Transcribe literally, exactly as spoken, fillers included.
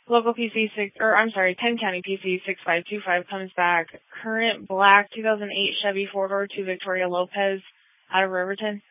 Local P C six, or I'm sorry, ten County P C six five two five comes back. Current black two thousand eight Chevy four door to Victoria Lopez out of Riverton.